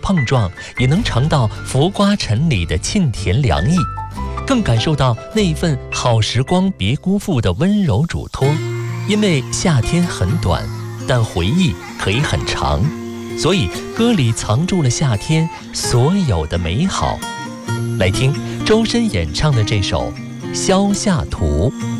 碰撞，也能尝到浮瓜沉里的沁甜凉意，更感受到那份好时光别辜负的温柔嘱托。因为夏天很短，但回忆可以很长，所以歌里藏住了夏天所有的美好。来听周深演唱的这首《萧夏图》。